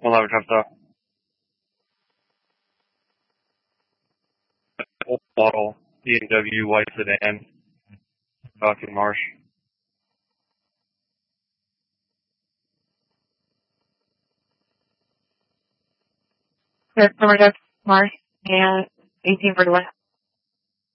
111 truck stop. Old model BMW white sedan. Falcon Marsh. Customer Marsh and 1841.